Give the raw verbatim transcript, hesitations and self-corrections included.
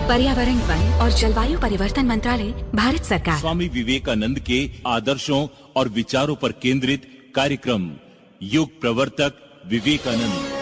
पर्यावरण, वन और जलवायु परिवर्तन मंत्रालय, भारत सरकार। स्वामी विवेकानंद के आदर्शों और विचारों पर केंद्रित कार्यक्रम युग प्रवर्तक विवेकानंद।